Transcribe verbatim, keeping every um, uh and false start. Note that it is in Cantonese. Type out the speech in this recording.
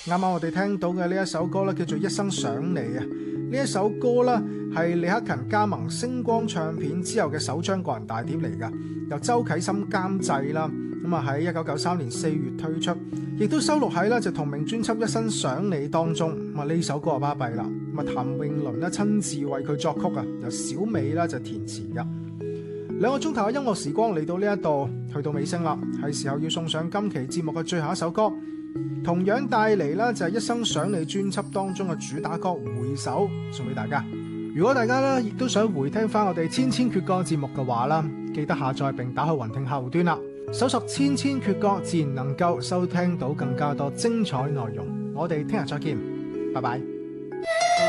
啱啱我哋聽到嘅呢一首歌咧，叫做《一生想你》啊。呢一首歌咧係李克勤加盟星光唱片之後嘅首張個人大碟嚟噶，由周啟生監製啦。咁啊喺一九九三年四月推出，亦都收錄喺咧就同名專輯《一生想你》當中。咁啊呢首歌啊巴閉啦，咁啊譚詠麟咧親自為佢作曲啊，由小美啦就填詞噶。兩個鐘頭嘅音樂時光嚟到呢一度，去到尾聲啦，係時候要送上今期節目嘅最後一首歌，同樣帶嚟啦就係《一生想你》專輯當中嘅主打歌《回首》，送俾大家。如果大家咧亦都想回聽翻我哋千千闕歌節目嘅話啦，記得下載並打開雲聽客戶端啦，搜索千千闕歌，自然能夠收聽到更加多精彩內容。我哋聽日再見，拜拜。